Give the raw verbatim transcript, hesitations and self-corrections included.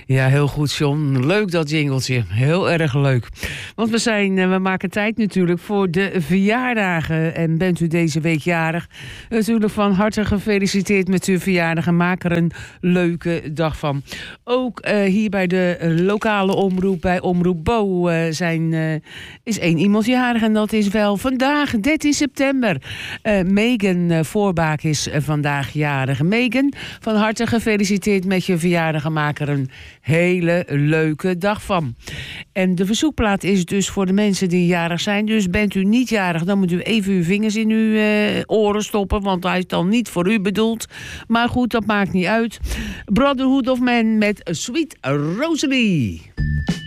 Ja, heel goed, John. Leuk dat jingeltje. Heel erg leuk. Want we, zijn, we maken tijd natuurlijk voor de verjaardagen. En bent u deze week jarig? Natuurlijk van harte gefeliciteerd met uw verjaardag. En maak er een leuke dag van. Ook uh, hier bij de lokale omroep, bij Omroep Bo, uh, zijn, uh, is één iemand jarig. En dat is wel vandaag, dertien september. Uh, Megan uh, Voorbaak is uh, vandaag jarig. Megan, van harte gefeliciteerd met je verjaardag. En maak er een hele leuke dag van. En de verzoekplaat is dus voor de mensen die jarig zijn. Dus bent u niet jarig, dan moet u even uw vingers in uw uh, oren stoppen. Want hij is dan niet voor u bedoeld. Maar goed, dat maakt niet uit. Brotherhood of Man met Sweet Rosalie.